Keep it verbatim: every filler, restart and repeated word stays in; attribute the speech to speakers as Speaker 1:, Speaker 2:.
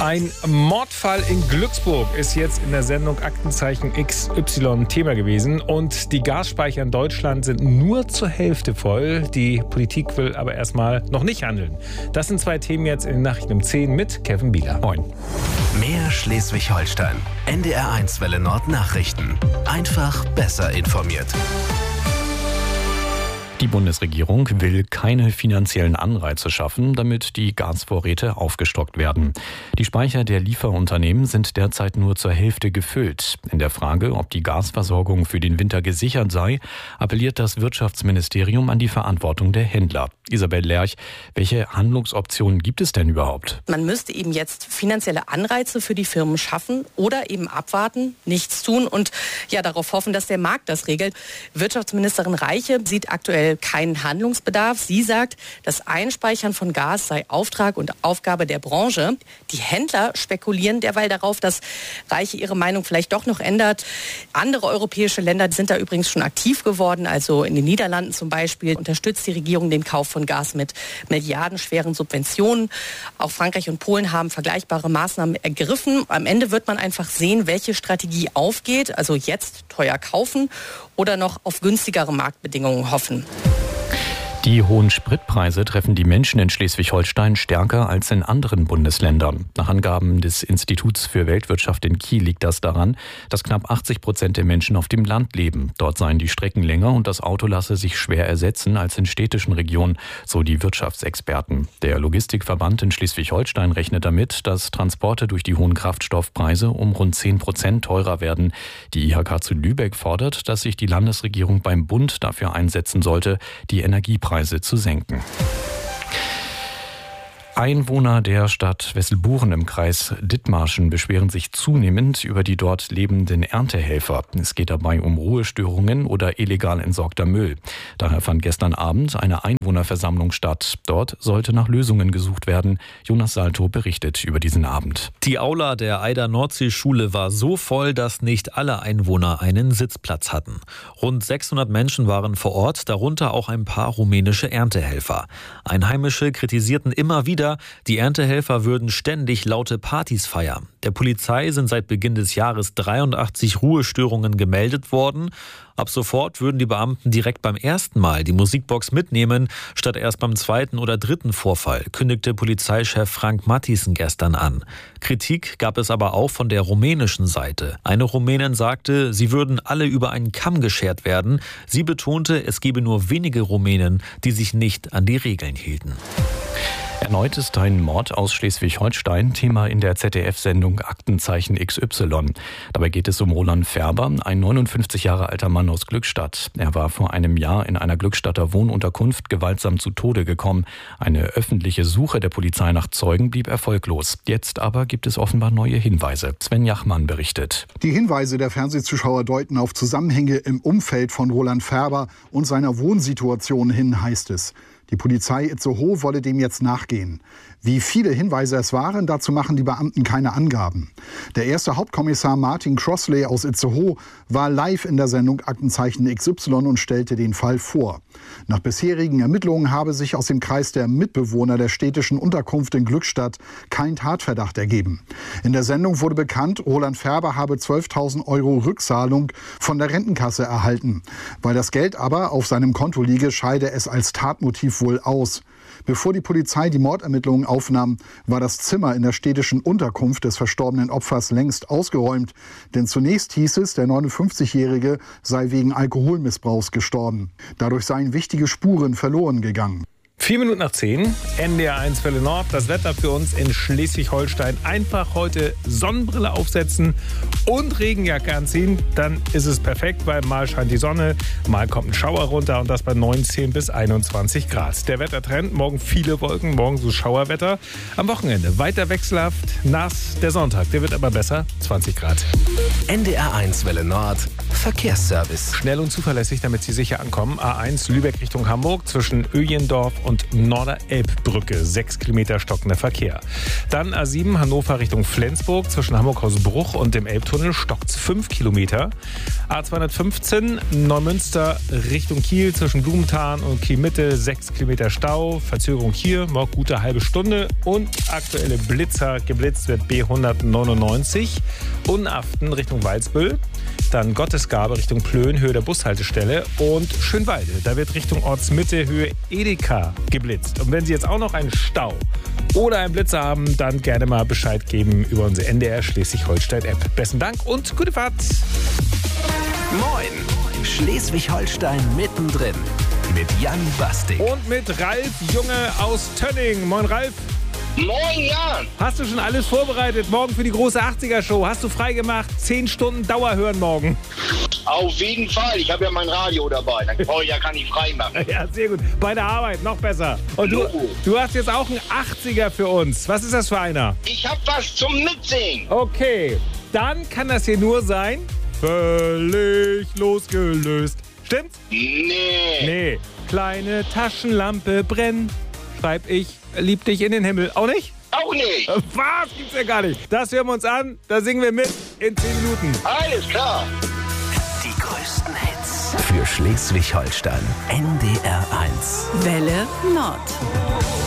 Speaker 1: Ein Mordfall in Glücksburg ist jetzt in der Sendung Aktenzeichen X Y Thema gewesen. Und die Gasspeicher in Deutschland sind nur zur Hälfte voll. Die Politik will aber erstmal noch nicht handeln. Das sind zwei Themen jetzt in den Nachrichten um zehn mit Kevin Bieler. Moin.
Speaker 2: Mehr Schleswig-Holstein. N D R eins Welle Nord Nachrichten. Einfach besser informiert.
Speaker 3: Die Bundesregierung will keine finanziellen Anreize schaffen, damit die Gasvorräte aufgestockt werden. Die Speicher der Lieferunternehmen sind derzeit nur zur Hälfte gefüllt. In der Frage, ob die Gasversorgung für den Winter gesichert sei, appelliert das Wirtschaftsministerium an die Verantwortung der Händler. Isabel Lerch, welche Handlungsoptionen gibt es denn überhaupt?
Speaker 4: Man müsste eben jetzt finanzielle Anreize für die Firmen schaffen oder eben abwarten, nichts tun und ja darauf hoffen, dass der Markt das regelt. Wirtschaftsministerin Reiche sieht aktuell keinen Handlungsbedarf. Sie sagt, das Einspeichern von Gas sei Auftrag und Aufgabe der Branche. Die Händler spekulieren derweil darauf, dass Reiche ihre Meinung vielleicht doch noch ändert. Andere europäische Länder sind da übrigens schon aktiv geworden. Also in den Niederlanden zum Beispiel unterstützt die Regierung den Kauf von Gas mit milliardenschweren Subventionen. Auch Frankreich und Polen haben vergleichbare Maßnahmen ergriffen. Am Ende wird man einfach sehen, welche Strategie aufgeht. Also jetzt teuer kaufen oder noch auf günstigere Marktbedingungen hoffen.
Speaker 3: Die hohen Spritpreise treffen die Menschen in Schleswig-Holstein stärker als in anderen Bundesländern. Nach Angaben des Instituts für Weltwirtschaft in Kiel liegt das daran, dass knapp achtzig Prozent der Menschen auf dem Land leben. Dort seien die Strecken länger und das Auto lasse sich schwer ersetzen als in städtischen Regionen, so die Wirtschaftsexperten. Der Logistikverband in Schleswig-Holstein rechnet damit, dass Transporte durch die hohen Kraftstoffpreise um rund zehn Prozent teurer werden. Die I H K zu Lübeck fordert, dass sich die Landesregierung beim Bund dafür einsetzen sollte, die Energiepreise zu senken. Einwohner der Stadt Wesselburen im Kreis Dithmarschen beschweren sich zunehmend über die dort lebenden Erntehelfer. Es geht dabei um Ruhestörungen oder illegal entsorgter Müll. Daher fand gestern Abend eine Einwohnerversammlung statt. Dort sollte nach Lösungen gesucht werden. Jonas Salto berichtet über diesen Abend.
Speaker 5: Die Aula der Eider-Nordsee-Schule war so voll, dass nicht alle Einwohner einen Sitzplatz hatten. Rund sechshundert Menschen waren vor Ort, darunter auch ein paar rumänische Erntehelfer. Einheimische kritisierten immer wieder, die Erntehelfer würden ständig laute Partys feiern. Der Polizei sind seit Beginn des Jahres dreiundachtzig Ruhestörungen gemeldet worden. Ab sofort würden die Beamten direkt beim ersten Mal die Musikbox mitnehmen, statt erst beim zweiten oder dritten Vorfall, kündigte Polizeichef Frank Matthiessen gestern an. Kritik gab es aber auch von der rumänischen Seite. Eine Rumänin sagte, sie würden alle über einen Kamm geschert werden. Sie betonte, es gebe nur wenige Rumänen, die sich nicht an die Regeln hielten.
Speaker 3: Erneut ist ein Mord aus Schleswig-Holstein Thema in der Z D F-Sendung Aktenzeichen X Y. Dabei geht es um Roland Färber, ein neunundfünfzig Jahre alter Mann aus Glückstadt. Er war vor einem Jahr in einer Glückstadter Wohnunterkunft gewaltsam zu Tode gekommen. Eine öffentliche Suche der Polizei nach Zeugen blieb erfolglos. Jetzt aber gibt es offenbar neue Hinweise. Sven Jachmann berichtet.
Speaker 6: Die Hinweise der Fernsehzuschauer deuten auf Zusammenhänge im Umfeld von Roland Färber und seiner Wohnsituation hin, heißt es. Die Polizei Itzehoe wolle dem jetzt nachgehen. Wie viele Hinweise es waren, dazu machen die Beamten keine Angaben. Der erste Hauptkommissar Martin Crossley aus Itzehoe war live in der Sendung Aktenzeichen X Y und stellte den Fall vor. Nach bisherigen Ermittlungen habe sich aus dem Kreis der Mitbewohner der städtischen Unterkunft in Glückstadt kein Tatverdacht ergeben. In der Sendung wurde bekannt, Roland Färber habe zwölftausend Euro Rückzahlung von der Rentenkasse erhalten. Weil das Geld aber auf seinem Konto liege, scheide es als Tatmotiv wohl aus. Bevor die Polizei die Mordermittlungen aufnahm, war das Zimmer in der städtischen Unterkunft des verstorbenen Opfers längst ausgeräumt. Denn zunächst hieß es, der neunundfünfzigjährige sei wegen Alkoholmissbrauchs gestorben. Dadurch seien wichtige Spuren verloren gegangen.
Speaker 1: Vier Minuten nach zehn, N D R eins Welle Nord. Das Wetter für uns in Schleswig-Holstein. Einfach heute Sonnenbrille aufsetzen und Regenjacke anziehen. Dann ist es perfekt, weil mal scheint die Sonne, mal kommt ein Schauer runter und das bei neunzehn bis einundzwanzig Grad. Der Wettertrend, morgen viele Wolken, morgen so Schauerwetter. Am Wochenende weiter wechselhaft, nass. Der Sonntag, der wird aber besser, zwanzig Grad.
Speaker 2: N D R eins Welle Nord, Verkehrsservice.
Speaker 1: Schnell und zuverlässig, damit Sie sicher ankommen. A eins Lübeck Richtung Hamburg zwischen Öjendorf und Norderelbbrücke, sechs Kilometer stockender Verkehr. Dann A sieben Hannover Richtung Flensburg, zwischen Hamburg-Hausbruch und dem Elbtunnel stockt's fünf Kilometer. A zweihundertfünfzehn Neumünster Richtung Kiel, zwischen Blumenthal und Kiel-Mitte, sechs Kilometer Stau, Verzögerung hier, noch gute halbe Stunde. Und aktuelle Blitzer, geblitzt wird B hundertneunundneunzig, Unaften Richtung Walsbüll. Dann Gottesgabe Richtung Plön, Höhe der Bushaltestelle. Und Schönwalde, da wird Richtung Ortsmitte, Höhe Edeka geblitzt. Und wenn Sie jetzt auch noch einen Stau oder einen Blitzer haben, dann gerne mal Bescheid geben über unsere N D R Schleswig-Holstein-App. Besten Dank und gute Fahrt.
Speaker 2: Moin, Schleswig-Holstein mittendrin mit Jan Bastik.
Speaker 1: Und mit Ralf Junge aus Tönning. Moin Ralf.
Speaker 7: Moin Jan!
Speaker 1: Hast du schon alles vorbereitet? Morgen für die große achtziger-Show. Hast du freigemacht? Zehn Stunden Dauer hören morgen.
Speaker 7: Auf jeden Fall. Ich habe ja mein Radio dabei. Dann brauche ich ja gar nicht frei machen.
Speaker 1: Ja, sehr gut. Bei der Arbeit noch besser. Und du, du hast jetzt auch einen achtziger für uns. Was ist das für einer?
Speaker 7: Ich habe was zum Mitsingen.
Speaker 1: Okay, dann kann das hier nur sein. Völlig losgelöst. Stimmt's?
Speaker 7: Nee.
Speaker 1: Nee. Kleine Taschenlampe brennt. Schreib ich, lieb dich in den Himmel. Auch nicht?
Speaker 7: Auch nicht.
Speaker 1: Was? Gibt's ja gar nicht. Das hören wir uns an. Da singen wir mit in zehn Minuten.
Speaker 7: Alles klar.
Speaker 2: Die größten Hits für Schleswig-Holstein. N D R eins.
Speaker 8: Welle Nord.